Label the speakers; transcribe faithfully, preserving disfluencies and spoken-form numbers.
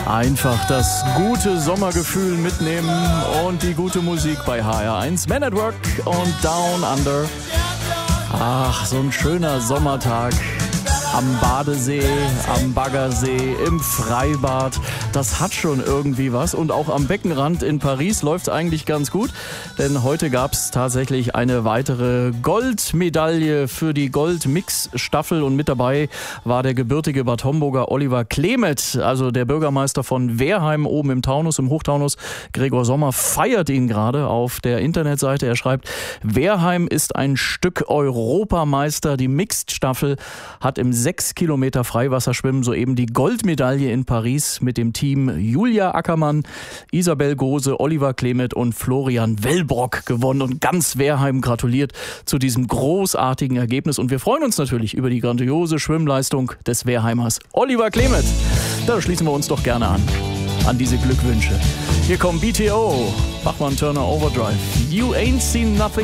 Speaker 1: Einfach das gute Sommergefühl mitnehmen und die gute Musik bei H R eins. Man at Work und Down Under. Ach, so ein schöner Sommertag. Am Badesee, am Baggersee, im Freibad. Das hat schon irgendwie was. Und auch am Beckenrand in Paris läuft es eigentlich ganz gut. Denn heute gab es tatsächlich eine weitere Goldmedaille für die Gold-Mix-Staffel. Und mit dabei war der gebürtige Bad Homburger Oliver Klemet, also der Bürgermeister von Wehrheim oben im Taunus, im Hochtaunus. Gregor Sommer feiert ihn gerade auf der Internetseite. Er schreibt, Wehrheim ist ein Stück Europameister. Die Mixed-Staffel hat im sechs Kilometer Freiwasserschwimmen soeben die Goldmedaille in Paris mit dem Team Julia Ackermann, Isabel Gose, Oliver Klemet und Florian Wellbrock gewonnen. Und ganz Wehrheim gratuliert zu diesem großartigen Ergebnis. Und wir freuen uns natürlich über die grandiose Schwimmleistung des Wehrheimers Oliver Klemet. Da schließen wir uns doch gerne an, an diese Glückwünsche. Hier kommt B T O, Bachmann Turner Overdrive. You ain't seen nothing.